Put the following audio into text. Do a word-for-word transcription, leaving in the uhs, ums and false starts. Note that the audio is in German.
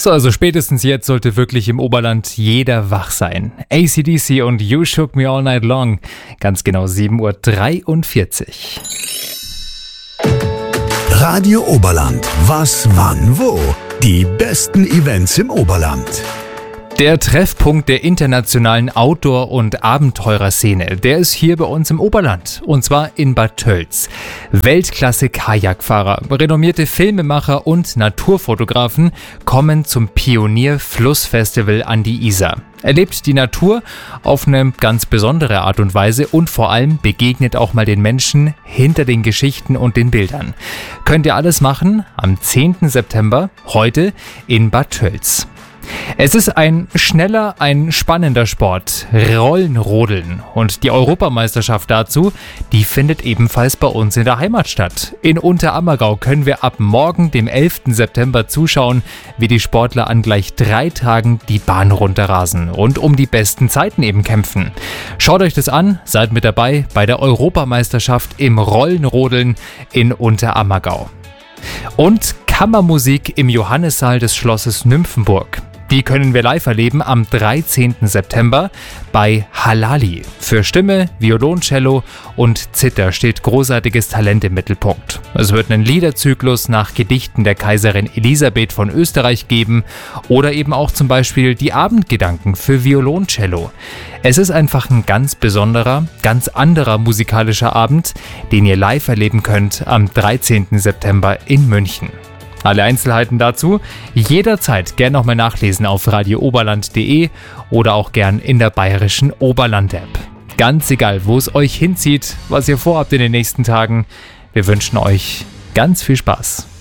So, also spätestens jetzt sollte wirklich im Oberland jeder wach sein. A C D C und You Shook Me All Night Long. Ganz genau sieben Uhr dreiundvierzig. Radio Oberland. Was, wann, wo? Die besten Events im Oberland. Der Treffpunkt der internationalen Outdoor- und Abenteurerszene, der ist hier bei uns im Oberland, und zwar in Bad Tölz. Weltklasse-Kajakfahrer, renommierte Filmemacher und Naturfotografen kommen zum Pionier-Flussfestival an die Isar. Erlebt die Natur auf eine ganz besondere Art und Weise und vor allem begegnet auch mal den Menschen hinter den Geschichten und den Bildern. Könnt ihr alles machen am zehnten September, heute in Bad Tölz. Es ist ein schneller, ein spannender Sport, Rollenrodeln, und die Europameisterschaft dazu, die findet ebenfalls bei uns in der Heimat statt. In Unterammergau können wir ab morgen, dem elften September, zuschauen, wie die Sportler an gleich drei Tagen die Bahn runterrasen und um die besten Zeiten eben kämpfen. Schaut euch das an, seid mit dabei bei der Europameisterschaft im Rollenrodeln in Unterammergau. Und Kammermusik im Johannissaal des Schlosses Nymphenburg. Die können wir live erleben am dreizehnten September bei Halali. Für Stimme, Violoncello und Zither steht großartiges Talent im Mittelpunkt. Es wird einen Liederzyklus nach Gedichten der Kaiserin Elisabeth von Österreich geben oder eben auch zum Beispiel die Abendgedanken für Violoncello. Es ist einfach ein ganz besonderer, ganz anderer musikalischer Abend, den ihr live erleben könnt am dreizehnten September in München. Alle Einzelheiten dazu jederzeit gern nochmal nachlesen auf radio oberland punkt de oder auch gern in der bayerischen Oberland-App. Ganz egal, wo es euch hinzieht, was ihr vorhabt in den nächsten Tagen, wir wünschen euch ganz viel Spaß.